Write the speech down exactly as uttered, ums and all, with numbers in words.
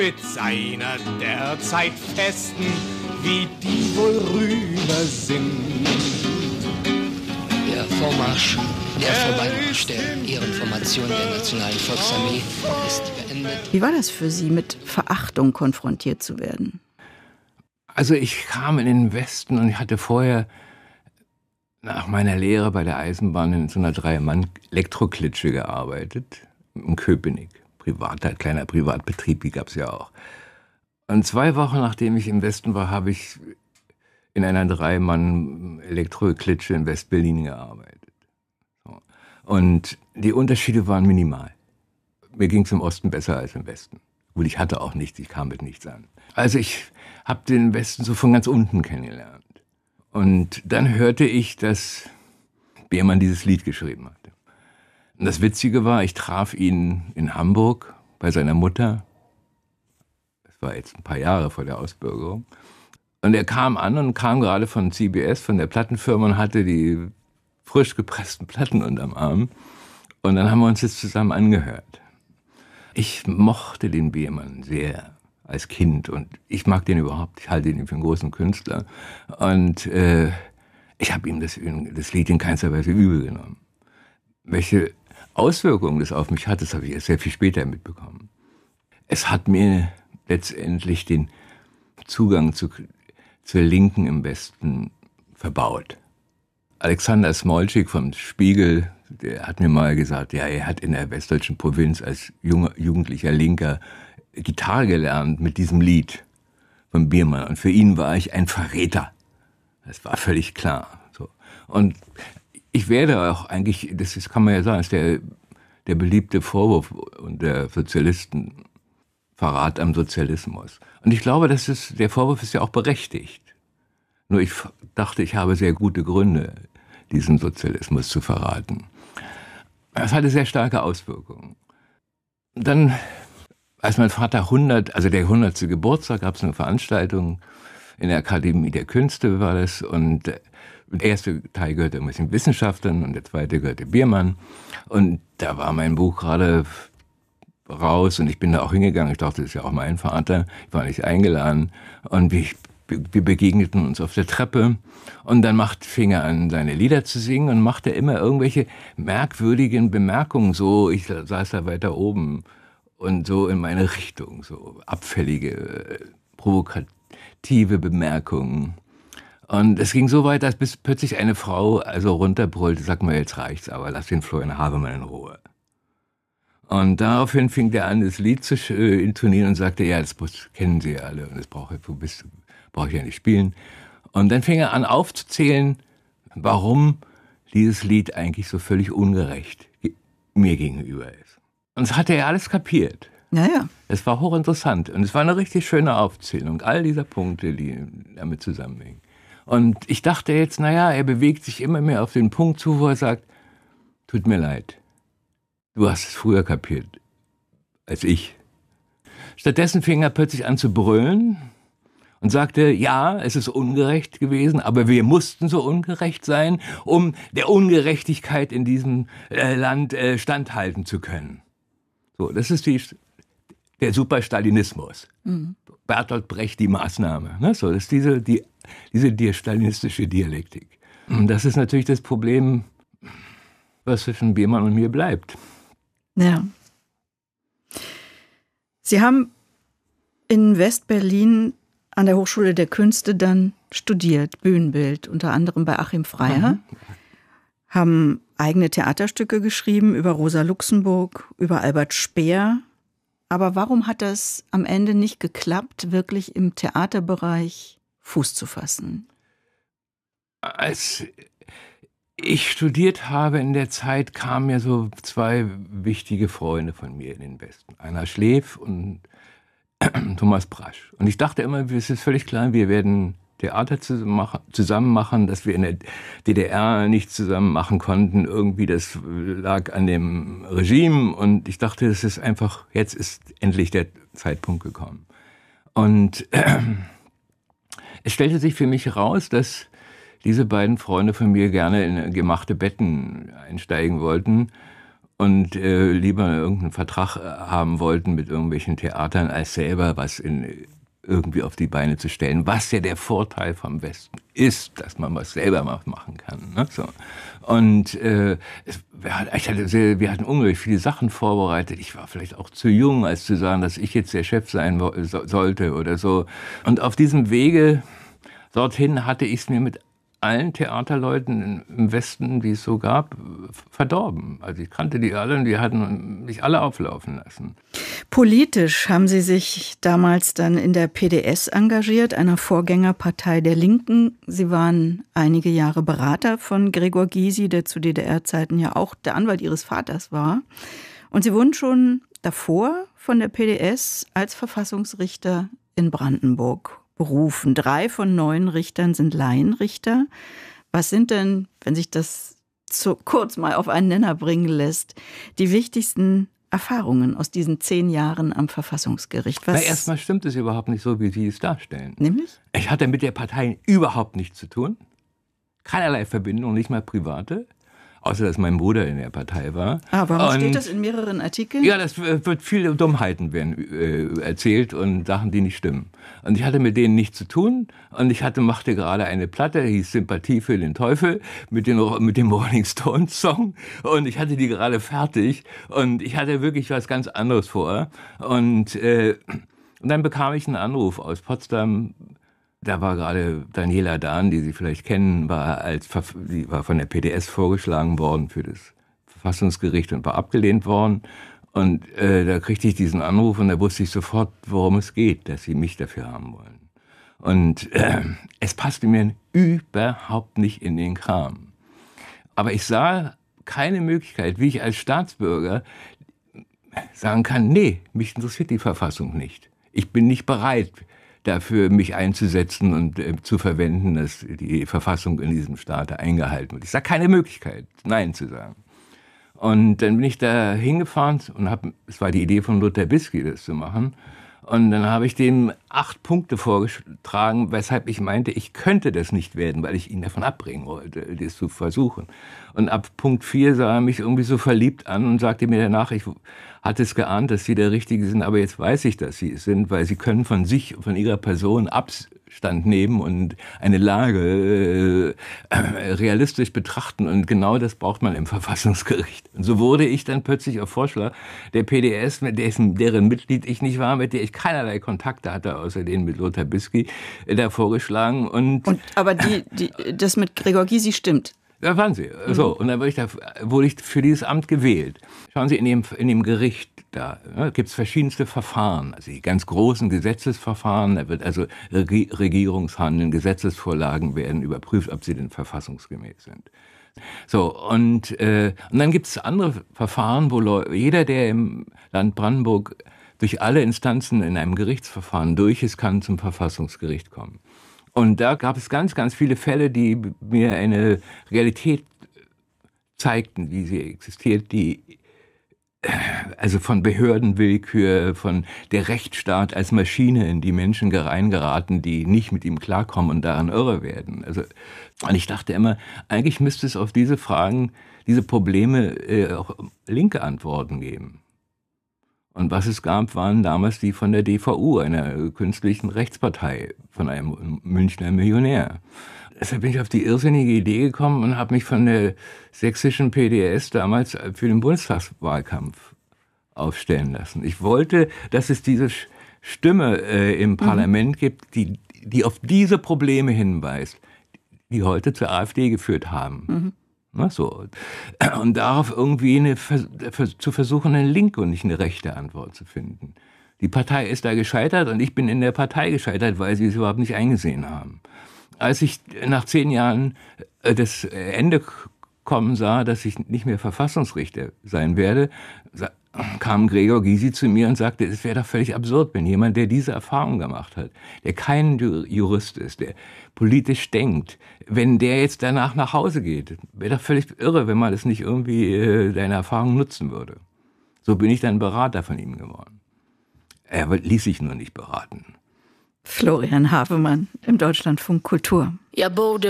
Mit seiner derzeit Festen, wie die wohl rüber sind. Der Vormarsch, der Vorbeimarsch der Ehrenformation der Nationalen Volksarmee ist beendet. Wie war das für Sie, mit Verachtung konfrontiert zu werden? Also ich kam in den Westen und ich hatte vorher nach meiner Lehre bei der Eisenbahn in so einer Drei-Mann-Elektroklitsche gearbeitet, in Köpenick. Privater, kleiner Privatbetrieb, die gab es ja auch. Und zwei Wochen nachdem ich im Westen war, habe ich in einer Drei-Mann-Elektroklitsche in West-Berlin gearbeitet. So. Und die Unterschiede waren minimal. Mir ging es im Osten besser als im Westen. Gut, ich hatte auch nichts, ich kam mit nichts an. Also ich habe den Westen so von ganz unten kennengelernt. Und dann hörte ich, dass Biermann dieses Lied geschrieben hatte. Und das Witzige war, ich traf ihn in Hamburg bei seiner Mutter. Das war jetzt ein paar Jahre vor der Ausbürgerung. Und er kam an und kam gerade von C B S, von der Plattenfirma, und hatte die frisch gepressten Platten unterm Arm. Und dann haben wir uns das zusammen angehört. Ich mochte den Biermann sehr als Kind und ich mag den überhaupt. Ich halte ihn für einen großen Künstler. Und äh, ich habe ihm das, das Lied in keinster Weise übel genommen. Welche Auswirkungen das auf mich hat, das habe ich erst sehr viel später mitbekommen. Es hat mir letztendlich den Zugang zu, zur Linken im Westen verbaut. Alexander Smolczyk vom Spiegel, der hat mir mal gesagt, ja, er hat in der westdeutschen Provinz als junger, jugendlicher Linker Gitarre gelernt mit diesem Lied von Biermann. Und für ihn war ich ein Verräter. Das war völlig klar. So. Und ich werde auch eigentlich, das ist, kann man ja sagen, ist der, der beliebte Vorwurf der Sozialisten, Verrat am Sozialismus. Und ich glaube, das ist, der Vorwurf ist ja auch berechtigt. Nur ich dachte, ich habe sehr gute Gründe, diesen Sozialismus zu verraten. Das hatte sehr starke Auswirkungen. Und dann, als mein Vater hundert, also der hundertste Geburtstag, gab es eine Veranstaltung in der Akademie der Künste, war das, und der erste Teil gehörte ein bisschen Wissenschaftlern und der zweite gehörte Biermann. Und da war mein Buch gerade raus und ich bin da auch hingegangen. Ich dachte, das ist ja auch mein Vater. Ich war nicht eingeladen. Und wir, wir begegneten uns auf der Treppe. Und dann macht, fing er an, seine Lieder zu singen und machte immer irgendwelche merkwürdigen Bemerkungen. So, ich saß da weiter oben und so in meine Richtung. So abfällige, provokative Bemerkungen. Und es ging so weit, dass bis plötzlich eine Frau also runterbrüllte, sag mal, jetzt reicht's, aber lass den Florian Havemann in Ruhe. Und daraufhin fing der an, das Lied zu äh, intonieren und sagte, ja, das kennen Sie ja alle und das brauche ich, brauch ich ja nicht spielen. Und dann fing er an aufzuzählen, warum dieses Lied eigentlich so völlig ungerecht mir gegenüber ist. Und das hatte er alles kapiert. Naja. Es war hochinteressant und es war eine richtig schöne Aufzählung all dieser Punkte, die damit zusammenhängen. Und ich dachte jetzt, naja, er bewegt sich immer mehr auf den Punkt zu, wo er sagt, tut mir leid, du hast es früher kapiert als ich. Stattdessen fing er plötzlich an zu brüllen und sagte, ja, es ist ungerecht gewesen, aber wir mussten so ungerecht sein, um der Ungerechtigkeit in diesem äh, Land äh, standhalten zu können. So, das ist die, der Superstalinismus. Mhm. Bertolt Brecht, die Maßnahme. Ne? So, das ist diese, die, diese die stalinistische Dialektik. Und das ist natürlich das Problem, was zwischen Biermann und mir bleibt. Ja. Sie haben in West-Berlin an der Hochschule der Künste dann studiert, Bühnenbild, unter anderem bei Achim Freier, mhm. haben eigene Theaterstücke geschrieben über Rosa Luxemburg, über Albert Speer. Aber warum hat das am Ende nicht geklappt, wirklich im Theaterbereich Fuß zu fassen? Als ich studiert habe in der Zeit, kamen mir so zwei wichtige Freunde von mir in den Westen. Einer Schläf und Thomas Brasch. Und ich dachte immer, es ist völlig klar, wir werden Theater zusammen machen, dass wir in der D D R nicht zusammen machen konnten. Irgendwie, das lag an dem Regime. Und ich dachte, es ist einfach, jetzt ist endlich der Zeitpunkt gekommen. Und äh, es stellte sich für mich heraus, dass diese beiden Freunde von mir gerne in gemachte Betten einsteigen wollten. und äh, lieber irgendeinen Vertrag haben wollten mit irgendwelchen Theatern, als selber was in, irgendwie auf die Beine zu stellen. Was ja der Vorteil vom Westen ist, dass man was selber machen kann. Ne? So. Und äh, es, ich hatte sehr, wir hatten unglaublich viele Sachen vorbereitet. Ich war vielleicht auch zu jung, als zu sagen, dass ich jetzt der Chef sein so, sollte oder so. Und auf diesem Wege dorthin hatte ich es mir mit allen Theaterleuten im Westen, die es so gab, verdorben. Also ich kannte die alle und die hatten mich alle auflaufen lassen. Politisch haben Sie sich damals dann in der P D S engagiert, einer Vorgängerpartei der Linken. Sie waren einige Jahre Berater von Gregor Gysi, der zu D D R-Zeiten ja auch der Anwalt Ihres Vaters war. Und Sie wurden schon davor von der P D S als Verfassungsrichter in Brandenburg berufen. Drei von neun Richtern sind Laienrichter. Was sind denn, wenn sich das so kurz mal auf einen Nenner bringen lässt, die wichtigsten Erfahrungen aus diesen zehn Jahren am Verfassungsgericht? Was? Na, erstmal stimmt es überhaupt nicht so, wie Sie es darstellen. Nämlich? Ich hatte mit der Partei überhaupt nichts zu tun. Keinerlei Verbindung, nicht mal private. Außer, dass mein Bruder in der Partei war. Ah, warum und, steht das in mehreren Artikeln? Ja, das wird viele Dummheiten werden äh, erzählt und Sachen, die nicht stimmen. Und ich hatte mit denen nichts zu tun. Und ich hatte, machte gerade eine Platte, hieß Sympathie für den Teufel, mit, den, mit dem Rolling Stones Song. Und ich hatte die gerade fertig. Und ich hatte wirklich was ganz anderes vor. Und, äh, und dann bekam ich einen Anruf aus Potsdam. Da war gerade Daniela Dahn, die Sie vielleicht kennen, war als die war von der P D S vorgeschlagen worden für das Verfassungsgericht und war abgelehnt worden. Und äh, da kriegte ich diesen Anruf und da wusste ich sofort, worum es geht, dass sie mich dafür haben wollen. Und äh, es passte mir überhaupt nicht in den Kram. Aber ich sah keine Möglichkeit, wie ich als Staatsbürger sagen kann, nee, mich interessiert die Verfassung nicht. Ich bin nicht bereit, dafür mich einzusetzen und äh, zu verwenden, dass die Verfassung in diesem Staat eingehalten wird. Ich sah keine Möglichkeit, Nein zu sagen. Und dann bin ich da hingefahren und habe, es war die Idee von Lothar Bisky, das zu machen. Und dann habe ich dem acht Punkte vorgetragen, weshalb ich meinte, ich könnte das nicht werden, weil ich ihn davon abbringen wollte, das zu versuchen. Und ab Punkt vier sah er mich irgendwie so verliebt an und sagte mir danach, ich hatte es geahnt, dass Sie der Richtige sind, aber jetzt weiß ich, dass Sie es sind, weil Sie können von sich, von Ihrer Person Abstand nehmen und eine Lage äh, realistisch betrachten. Und genau das braucht man im Verfassungsgericht. Und so wurde ich dann plötzlich auf Vorschlag der P D S, mit dessen, deren Mitglied ich nicht war, mit der ich keinerlei Kontakte hatte, außer denen mit Lothar Bisky, äh, da vorgeschlagen. Und, und aber die, die, das mit Gregor Gysi stimmt. Ja, waren sie. So, und dann wurde ich, da, wurde ich für dieses Amt gewählt. Schauen Sie, in dem, in dem Gericht, da ja, gibt es verschiedenste Verfahren. Also die ganz großen Gesetzesverfahren, da wird also Regierungshandeln, Gesetzesvorlagen werden überprüft, ob sie denn verfassungsgemäß sind. So, und, äh, und dann gibt es andere Verfahren, wo Leute, jeder, der im Land Brandenburg durch alle Instanzen in einem Gerichtsverfahren durch ist, kann zum Verfassungsgericht kommen. Und da gab es ganz, ganz viele Fälle, die mir eine Realität zeigten, wie sie existiert, die also von Behördenwillkür, von der Rechtsstaat als Maschine, in die Menschen reingeraten, die nicht mit ihm klarkommen und daran irre werden. Also, und ich dachte immer, eigentlich müsste es auf diese Fragen, diese Probleme äh, auch linke Antworten geben. Und was es gab, waren damals die von der D V U, einer künstlichen Rechtspartei, von einem Münchner Millionär. Deshalb bin ich auf die irrsinnige Idee gekommen und habe mich von der sächsischen P D S damals für den Bundestagswahlkampf aufstellen lassen. Ich wollte, dass es diese Stimme äh, im Parlament mhm. gibt, die, die auf diese Probleme hinweist, die heute zur AfD geführt haben. Mhm. Na, so. Und darauf irgendwie eine, zu versuchen, eine linke und nicht eine rechte Antwort zu finden. Die Partei ist da gescheitert und ich bin in der Partei gescheitert, weil sie es überhaupt nicht eingesehen haben. Als ich nach zehn Jahren das Ende kommen sah, dass ich nicht mehr Verfassungsrichter sein werde, kam Gregor Gysi zu mir und sagte, es wäre doch völlig absurd, wenn jemand, der diese Erfahrung gemacht hat, der kein Jurist ist, der politisch denkt, wenn der jetzt danach nach Hause geht, wäre doch völlig irre, wenn man das nicht irgendwie äh, seine Erfahrung nutzen würde. So bin ich dann Berater von ihm geworden. Er ließ sich nur nicht beraten. Florian Havemann im Deutschlandfunk Kultur. Ja, Bode